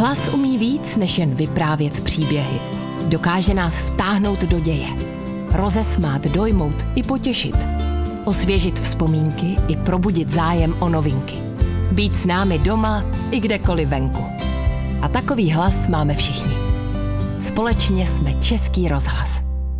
Hlas umí víc, než jen vyprávět příběhy. Dokáže nás vtáhnout do děje. Rozesmát, dojmout i potěšit. Osvěžit vzpomínky i probudit zájem o novinky. Být s námi doma i kdekoliv venku. A takový hlas máme všichni. Společně jsme Český rozhlas.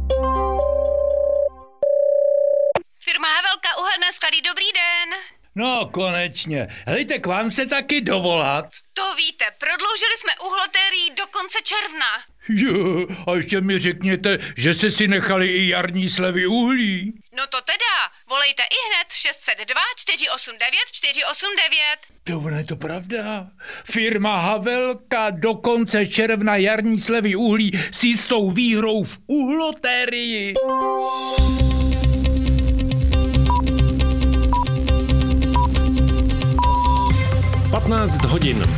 Firma Havelka, uhelné sklady, dobrý den. No, konečně. Helejte, k vám se taky dovolat. To víte, prodloužili jsme uhlotérii do konce června. Jo, a ještě mi řekněte, že jste si nechali i jarní slevy uhlí. No to teda, volejte ihned 602 489 489. To ono je to pravda. Firma Havelka do konce června jarní slevy uhlí s jistou výhrou v uhlotérii. hodin.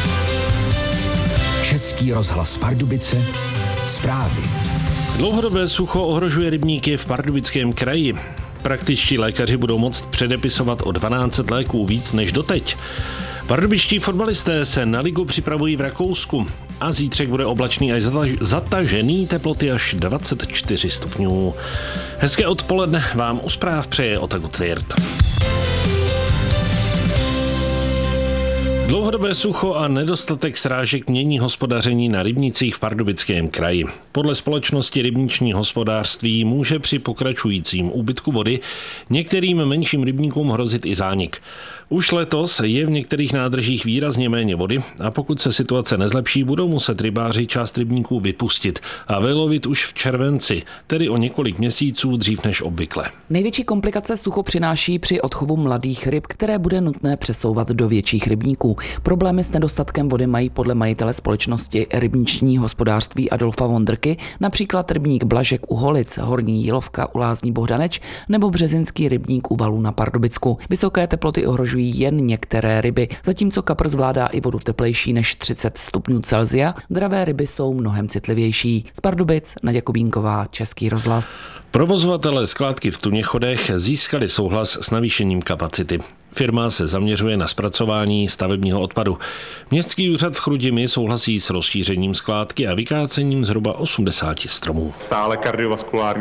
Český rozhlas Pardubice. Zprávy. Dlouhodobé sucho ohrožuje rybníky v Pardubickém kraji. Praktičtí lékaři budou moct předepisovat o 12 léků víc než doteď. Pardubičtí fotbalisté se na ligu připravují v Rakousku a zítřek bude oblačný až zatažený, teploty až 24 stupňů. Hezké odpoledne vám u zpráv přeje Otaku Tvirt. Dlouhodobé sucho a nedostatek srážek mění hospodaření na rybnících v Pardubickém kraji. Podle společnosti Rybniční hospodářství může při pokračujícím úbytku vody některým menším rybníkům hrozit i zánik. Už letos je v některých nádržích výrazně méně vody a pokud se situace nezlepší, budou muset rybáři část rybníků vypustit a vylovit už v červenci, tedy o několik měsíců dřív než obvykle. Největší komplikace sucho přináší při odchovu mladých ryb, které bude nutné přesouvat do větších rybníků. Problémy s nedostatkem vody mají podle majitele společnosti Rybniční hospodářství Adolfa Vondrky například rybník Blažek u Holic, Horní Jílovka u Lázní Bohdaneč nebo Březinský rybník u Valů na Pardubicku. Vysoké teploty ohrožují jen některé ryby, zatímco kapr zvládá i vodu teplejší než 30 stupňů Celsia. Dravé ryby jsou mnohem citlivější. Z Pardubic Naděja Kubínková, Český rozhlas. Provozovatelé skládky v Tuněchodech získali souhlas s navýšením kapacity. Firma se zaměřuje na zpracování stavebního odpadu. Městský úřad v Chrudimi souhlasí s rozšířením skládky a vykácením zhruba 80 stromů. Stále kardiovaskulární.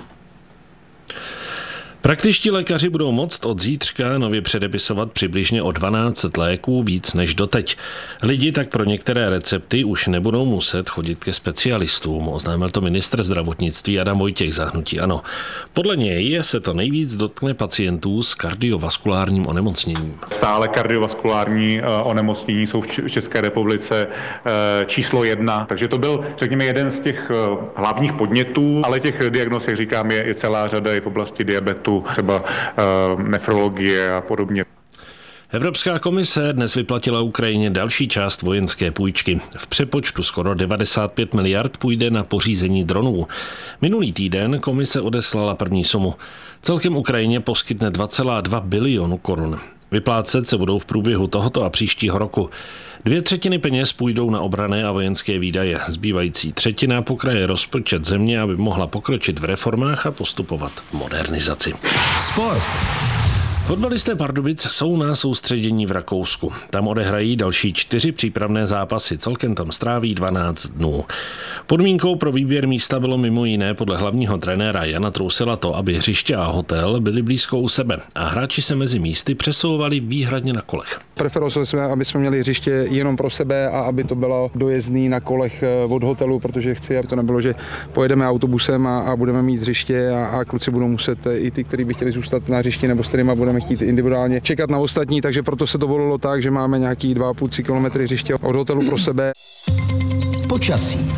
Praktičtí lékaři budou moct od zítřka nově předepisovat přibližně o 12 léků víc než doteď. Lidi tak pro některé recepty už nebudou muset chodit ke specialistům, oznámil to ministr zdravotnictví Adam Vojtěch za hnutí ANO. Podle něj se to nejvíc dotkne pacientů s kardiovaskulárním onemocněním. Stále kardiovaskulární onemocnění jsou v České republice číslo 1, takže to byl, řekněme, jeden z těch hlavních podnětů, ale těch diagnóz, jak říkám, je celá řada i v oblasti diabetu, třeba nefrologie a podobně. Evropská komise dnes vyplatila Ukrajině další část vojenské půjčky. V přepočtu skoro 95 miliard půjde na pořízení dronů. Minulý týden komise odeslala první sumu. Celkem Ukrajině poskytne 2,2 bilionu korun. Vyplácet se budou v průběhu tohoto a příštího roku. 2/3 peněz půjdou na obranné a vojenské výdaje. Zbývající třetina pokryje rozpočet země, aby mohla pokročit v reformách a postupovat v modernizaci. Sport. Fotbalisté Pardubic jsou na soustředění v Rakousku. Tam odehrají další 4 přípravné zápasy, celkem tam stráví 12 dnů. Podmínkou pro výběr místa bylo mimo jiné podle hlavního trenéra Jana Trousila to, aby hřiště a hotel byly blízko u sebe a hráči se mezi místy přesouvali výhradně na kolech. Preferovali jsme, aby jsme měli hřiště jenom pro sebe a aby to bylo dojezdný na kolech od hotelu, protože chci, aby to nebylo, že pojedeme autobusem a budeme mít hřiště a kluci budou muset i ty, kteří by chtěli zůstat na hřišti nebo s kterýma budeme chtít individuálně čekat na ostatní, takže proto se to volilo tak, že máme nějaký 2,5-3 km hřiště od hotelu pro sebe. Počasí.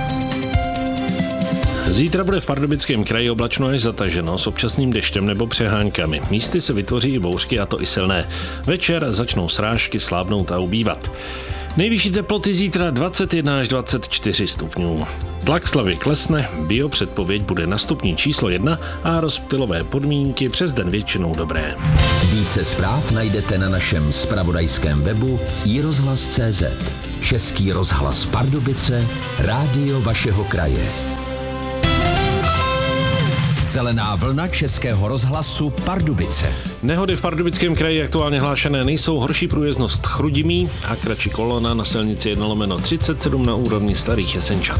Zítra bude v Pardubickém kraji oblačno až zataženo s občasným deštěm nebo přeháňkami. Místy se vytvoří i bouřky, a to i silné. Večer začnou srážky slábnout a ubývat. Nejvyšší teploty zítra 21 až 24 stupňů. Tlak slavy klesne, biopředpověď bude na stupni číslo 1 a rozptylové podmínky přes den většinou dobré. Více zpráv najdete na našem zpravodajském webu iRozhlas.cz. Český rozhlas Pardubice, rádio vašeho kraje. Zelená vlna Českého rozhlasu Pardubice. Nehody v Pardubickém kraji aktuálně hlášené nejsou. Horší průjezdnost Chrudimí a kratší kolona na silnici 1/37 na úrovni Starých Jesenčan.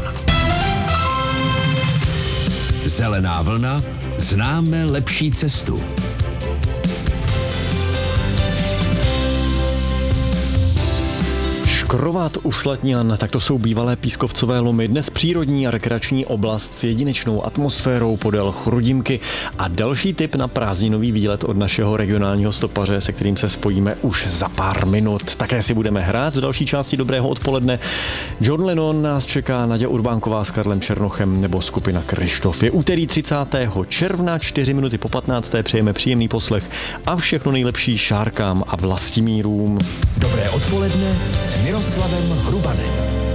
Zelená vlna, známe lepší cestu. Škrovat u Slatňan, tak to jsou bývalé pískovcové lomy, dnes přírodní a rekreační oblast s jedinečnou atmosférou podél Chrudimky a další tip na prázdninový výlet od našeho regionálního stopaře, se kterým se spojíme už za pár minut. Také si budeme hrát v další části Dobrého odpoledne. John Lennon nás čeká, Naďa Urbánková s Karlem Černochem nebo skupina Kryštof. Je úterý 30. června, 4 minuty po 15. Přejeme příjemný poslech a všechno nejlepší Šárkám a Vlastimírům. Dobré odpoledne s Miroslavem Hrubanem.